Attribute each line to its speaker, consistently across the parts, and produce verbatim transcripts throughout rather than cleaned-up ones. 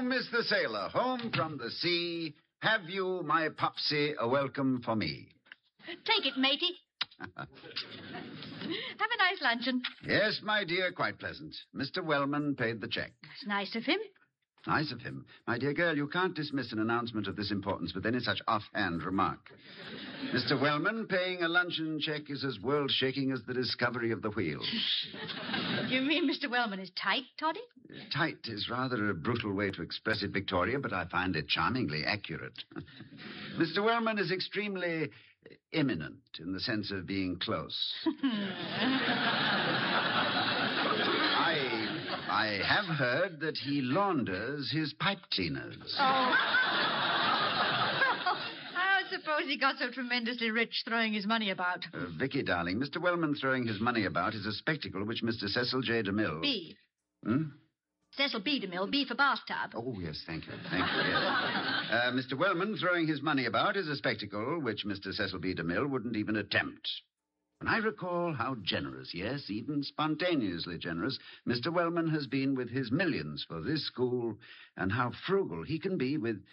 Speaker 1: Home is the sailor, home from the sea. Have you, my Popsy, a welcome for me?
Speaker 2: Take it, matey. Have a nice luncheon.
Speaker 1: Yes, my dear, quite pleasant. Mister Wellman paid the check.
Speaker 2: It's nice of him.
Speaker 1: Nice of him. My dear girl, you can't dismiss an announcement of this importance with any such offhand remark. Mister Wellman paying a luncheon check is as world-shaking as the discovery of the wheel.
Speaker 2: You mean Mister Wellman is tight, Toddy?
Speaker 1: Tight is rather a brutal way to express it, Victoria, but I find it charmingly accurate. Mister Wellman is extremely imminent in the sense of being close. I... I have heard that he launders his pipe cleaners.
Speaker 2: Oh. I suppose he got so tremendously rich throwing his money about.
Speaker 1: Uh, Vicky, darling, Mister Wellman throwing his money about is a spectacle which Mister Cecil J. DeMille...
Speaker 2: B.
Speaker 1: Hmm?
Speaker 2: Cecil B. DeMille, B for bathtub.
Speaker 1: Oh, yes, thank you. Thank you, yes. Uh, Mister Wellman throwing his money about is a spectacle which Mister Cecil B. DeMille wouldn't even attempt. When I recall how generous, yes, even spontaneously generous, Mister Wellman has been with his millions for this school, and how frugal he can be with...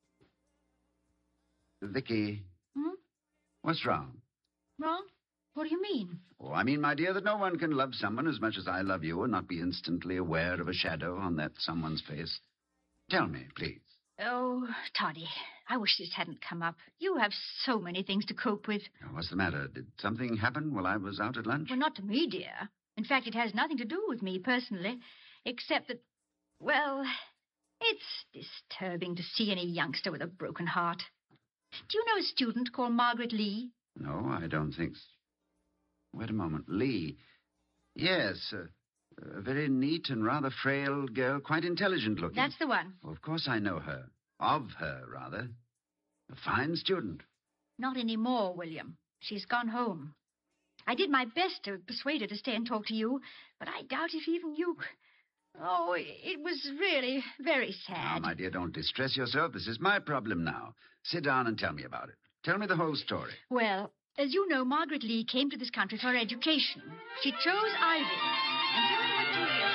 Speaker 1: Vicky.
Speaker 2: Hmm?
Speaker 1: What's wrong?
Speaker 2: Wrong? What do you mean?
Speaker 1: Oh, I mean, my dear, that no one can love someone as much as I love you and not be instantly aware of a shadow on that someone's face. Tell me, please.
Speaker 2: Oh, Toddy, I wish this hadn't come up. You have so many things to cope with.
Speaker 1: What's the matter? Did something happen while I was out at lunch?
Speaker 2: Well, not to me, dear. In fact, it has nothing to do with me personally, except that, well, it's disturbing to see any youngster with a broken heart. Do you know a student called Margaret Lee?
Speaker 1: No, I don't think so. Wait a moment. Lee. Yes, uh, a very neat and rather frail girl, quite intelligent looking.
Speaker 2: That's the one.
Speaker 1: Well, of course I know her. Of her, rather. A fine student.
Speaker 2: Not anymore, William. She's gone home. I did my best to persuade her to stay and talk to you, but I doubt if even you... Oh, it was really very sad.
Speaker 1: Now, my dear, don't distress yourself. This is my problem now. Sit down and tell me about it. Tell me the whole story.
Speaker 2: Well, as you know, Margaret Lee came to this country for her education. She chose Ivy. And during her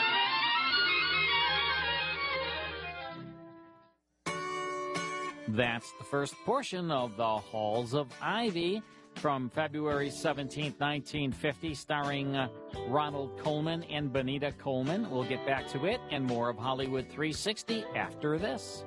Speaker 2: two years...
Speaker 3: That's the first portion of The Halls of Ivy from February seventeenth, nineteen fifty, starring uh, Ronald Colman and Benita Coleman. We'll get back to it and more of Hollywood three sixty after this.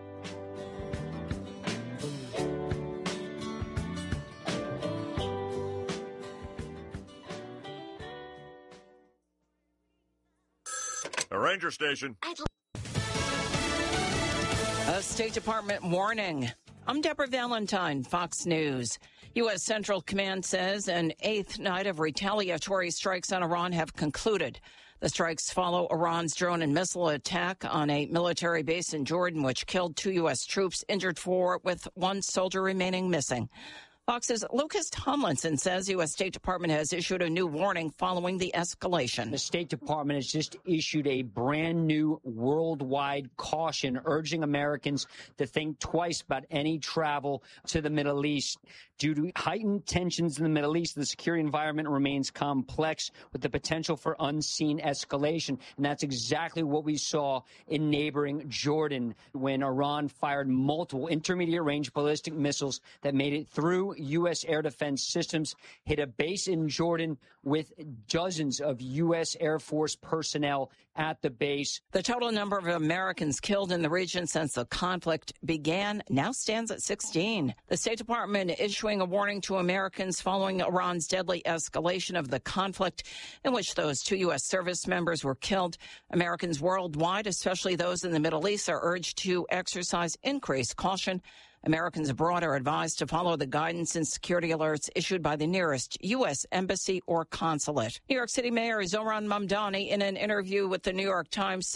Speaker 4: A ranger station.
Speaker 5: A State Department warning. I'm Deborah Valentine, Fox News. U S. Central Command says an eighth night of retaliatory strikes on Iran have concluded. The strikes follow Iran's drone and missile attack on a military base in Jordan, which killed two U S troops, injured four, with one soldier remaining missing. Fox's Lucas Tomlinson says U S. State Department has issued a new warning following the escalation.
Speaker 6: The State Department has just issued a brand new worldwide caution urging Americans to think twice about any travel to the Middle East. Due to heightened tensions in the Middle East, the security environment remains complex with the potential for unseen escalation. And that's exactly what we saw in neighboring Jordan when Iran fired multiple intermediate-range ballistic missiles that made it through U S air defense systems, hit a base in Jordan with dozens of U S Air Force personnel at the base.
Speaker 5: The total number of Americans killed in the region since the conflict began now stands at sixteen. The State Department issuing a warning to Americans following Iran's deadly escalation of the conflict in which those two U S service members were killed. Americans worldwide, especially those in the Middle East, are urged to exercise increased caution. Americans abroad are advised to follow the guidance and security alerts issued by the nearest U S embassy or consulate. New York City Mayor Zohran Mamdani, in an interview with the New York Times,